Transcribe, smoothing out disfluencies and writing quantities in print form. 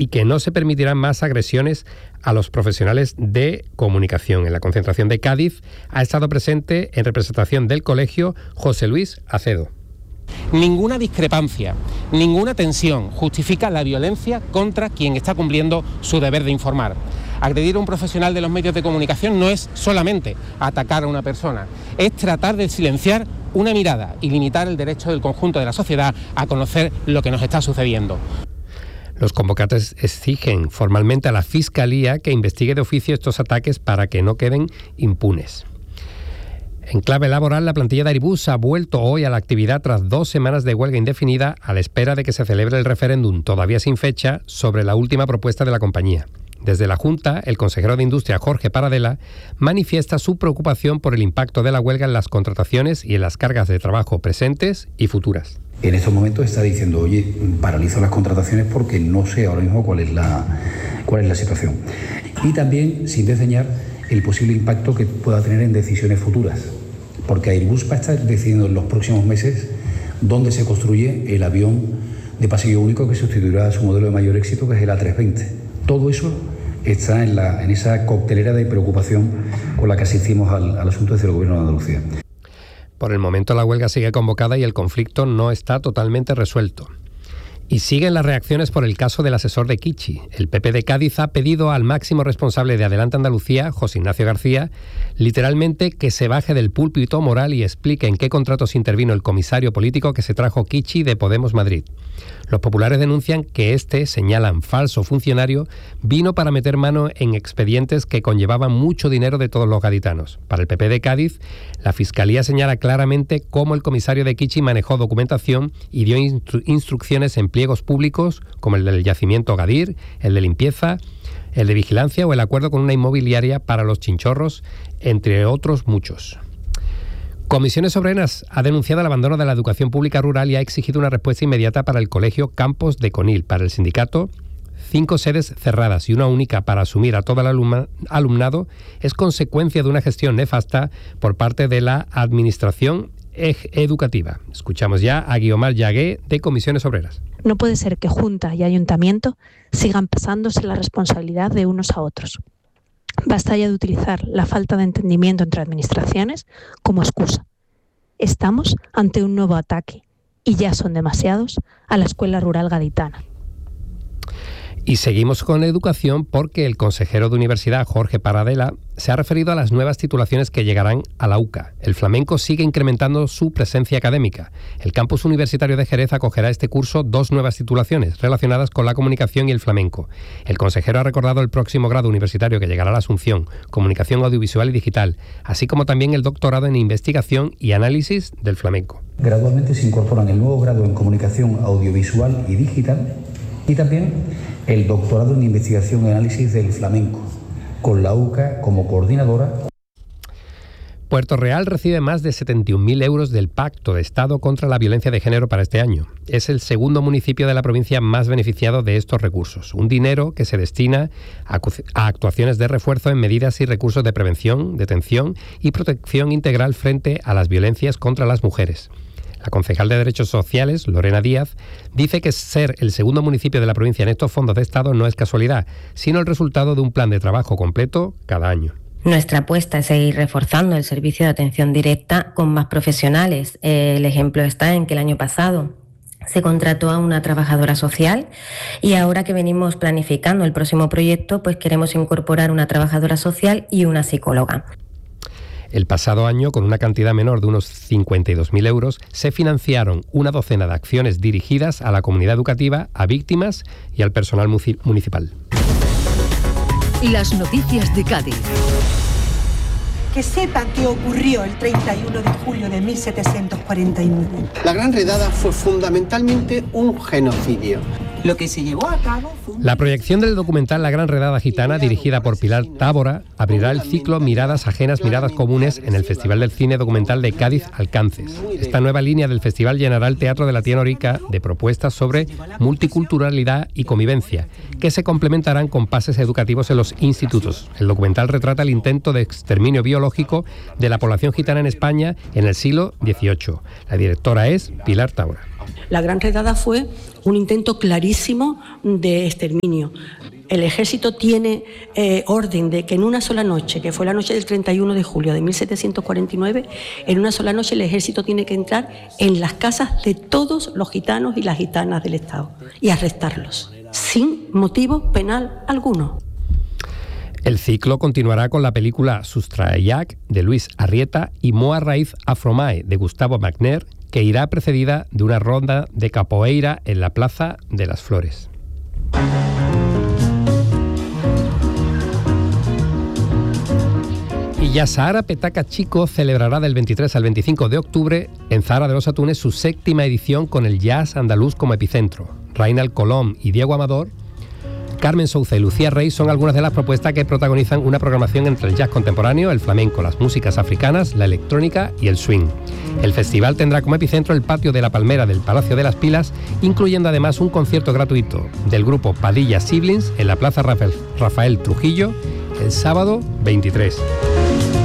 y que no se permitirán más agresiones a los profesionales de comunicación. En la concentración de Cádiz ha estado presente, en representación del colegio, José Luis Acedo. Ninguna discrepancia, ninguna tensión justifica la violencia contra quien está cumpliendo su deber de informar. Agredir a un profesional de los medios de comunicación no es solamente atacar a una persona, es tratar de silenciar una mirada y limitar el derecho del conjunto de la sociedad a conocer lo que nos está sucediendo. Los convocantes exigen formalmente a la Fiscalía que investigue de oficio estos ataques para que no queden impunes. En clave laboral, la plantilla de Airbus ha vuelto hoy a la actividad tras 2 semanas de huelga indefinida a la espera de que se celebre el referéndum, todavía sin fecha, sobre la última propuesta de la compañía. Desde la Junta, el consejero de Industria, Jorge Paradela, manifiesta su preocupación por el impacto de la huelga en las contrataciones y en las cargas de trabajo presentes y futuras. En estos momentos está diciendo, oye, paralizo las contrataciones porque no sé ahora mismo cuál es la situación. Y también sin desdeñar el posible impacto que pueda tener en decisiones futuras, porque Airbus va a estar decidiendo en los próximos meses dónde se construye el avión de pasillo único que sustituirá a su modelo de mayor éxito, que es el A320. Todo eso está en esa coctelera de preocupación con la que asistimos al asunto desde el Gobierno de Andalucía. Por el momento la huelga sigue convocada y el conflicto no está totalmente resuelto. Y siguen las reacciones por el caso del asesor de Kichi. El PP de Cádiz ha pedido al máximo responsable de Adelante Andalucía, José Ignacio García, literalmente que se baje del púlpito moral y explique en qué contratos intervino el comisario político que se trajo Kichi de Podemos Madrid. Los populares denuncian que señalan falso funcionario, vino para meter mano en expedientes que conllevaban mucho dinero de todos los gaditanos. Para el PP de Cádiz, la Fiscalía señala claramente cómo el comisario de Kichi manejó documentación y dio instrucciones en pliegos públicos, como el del yacimiento Gadir, el de limpieza, el de vigilancia o el acuerdo con una inmobiliaria para los chinchorros, entre otros muchos. Comisiones Obreras ha denunciado el abandono de la educación pública rural y ha exigido una respuesta inmediata para el colegio Campos de Conil. Para el sindicato, 5 sedes cerradas y una única para asumir a todo el alumnado es consecuencia de una gestión nefasta por parte de la administración educativa. Escuchamos ya a Guiomar Yagué de Comisiones Obreras. No puede ser que Junta y Ayuntamiento sigan pasándose la responsabilidad de unos a otros. Basta ya de utilizar la falta de entendimiento entre administraciones como excusa. Estamos ante un nuevo ataque, y ya son demasiados, a la escuela rural gaditana. Y seguimos con educación porque el consejero de Universidad, Jorge Paradela, se ha referido a las nuevas titulaciones que llegarán a la UCA. El flamenco sigue incrementando su presencia académica. El campus universitario de Jerez acogerá este curso 2 nuevas titulaciones relacionadas con la comunicación y el flamenco. El consejero ha recordado el próximo grado universitario que llegará a la Asunción, Comunicación Audiovisual y Digital, así como también el doctorado en Investigación y Análisis del Flamenco. Gradualmente se incorporan el nuevo grado en Comunicación Audiovisual y Digital y también el doctorado en Investigación y Análisis del Flamenco, con la UCA como coordinadora. Puerto Real recibe más de 71.000 euros del Pacto de Estado contra la Violencia de Género para este año. Es el segundo municipio de la provincia más beneficiado de estos recursos. Un dinero que se destina a actuaciones de refuerzo en medidas y recursos de prevención, detención y protección integral frente a las violencias contra las mujeres. La concejal de Derechos Sociales, Lorena Díaz, dice que ser el segundo municipio de la provincia en estos fondos de Estado no es casualidad, sino el resultado de un plan de trabajo completo cada año. Nuestra apuesta es seguir reforzando el servicio de atención directa con más profesionales. El ejemplo está en que el año pasado se contrató a una trabajadora social y ahora que venimos planificando el próximo proyecto, pues queremos incorporar una trabajadora social y una psicóloga. El pasado año, con una cantidad menor de unos 52.000 euros, se financiaron una docena de acciones dirigidas a la comunidad educativa, a víctimas y al personal municipal. Las noticias de Cádiz. Que sepan qué ocurrió el 31 de julio de 1749. La Gran Redada fue fundamentalmente un genocidio. Lo que se llevó a cabo fue... La proyección del documental La Gran Redada Gitana, dirigida por Pilar Tábora, abrirá el ciclo Miradas Ajenas, Miradas Comunes en el Festival del Cine Documental de Cádiz Alcances. Esta nueva línea del festival llenará el Teatro de la Tía Norica de propuestas sobre multiculturalidad y convivencia, que se complementarán con pases educativos en los institutos. El documental retrata el intento de exterminio biológico de la población gitana en España en el siglo XVIII. La directora es Pilar Tábora. La Gran Redada fue un intento clarísimo de exterminio. El ejército tiene orden de que en una sola noche, que fue la noche del 31 de julio de 1749, en una sola noche el ejército tiene que entrar en las casas de todos los gitanos y las gitanas del Estado y arrestarlos, sin motivo penal alguno. El ciclo continuará con la película Sustraiak de Luis Arrieta y Moa Raíz Afromae de Gustavo Magner, que irá precedida de una ronda de capoeira en la Plaza de las Flores. Y Yasahara Petaca Chico celebrará del 23 al 25 de octubre en Zahara de los Atunes su 7ª edición con el jazz andaluz como epicentro. Reinald Colom y Diego Amador, Carmen Souza y Lucía Rey son algunas de las propuestas que protagonizan una programación entre el jazz contemporáneo, el flamenco, las músicas africanas, la electrónica y el swing. El festival tendrá como epicentro el patio de la Palmera del Palacio de las Pilas, incluyendo además un concierto gratuito del grupo Padilla Siblings en la Plaza Rafael Trujillo el sábado 23.